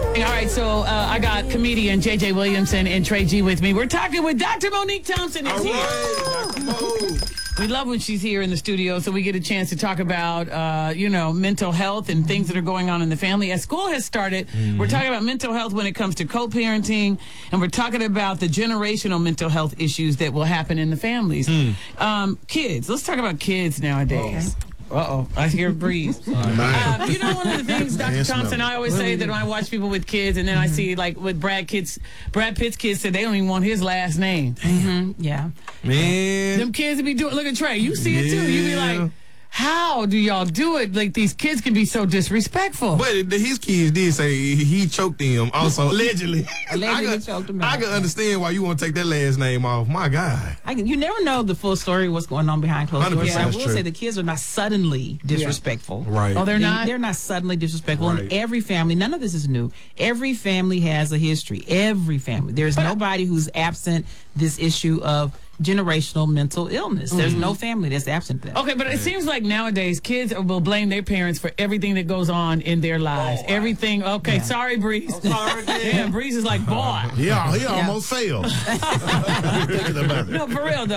All right, so I got comedian J.J. Williamson and Trey G with me. We're talking with Dr. Monique Thompson. Is here. Dr. Mo. We love when she's here in the studio, so we get a chance to talk about, mental health and things that are going on in the family. As school has started, we're talking about mental health when it comes to co-parenting, and we're talking about the generational mental health issues that will happen in the families. Kids. Let's talk about kids nowadays. Okay. I hear Breeze. One of the things, Dr. Thompson, I always say that when I watch people with kids, and then I see, like, with Brad Pitt's kids said they don't even want his last name. Yeah. Man. Them kids would be doing, look at Trey, you see it too. You be like, how do y'all do it? Like, these kids can be so disrespectful. But his kids did say he choked him, also, allegedly. Allegedly choked him out. I can understand why you want to take that last name off. My God. You never know the full story, what's going on behind closed doors. I will say the kids are not suddenly disrespectful. Right. Oh, they're not? They're not suddenly disrespectful. Right. In every family, none of this is new. Every family has a history. Every family. There's nobody who's absent this issue of generational mental illness. There's no family that's absent that. Okay, but it seems like nowadays kids will blame their parents for everything that goes on in their lives. Everything. Okay, Yeah. sorry, Breeze. Sorry, Yeah, Breeze is like, boy. He almost failed. Thinking about it. No, for real, though.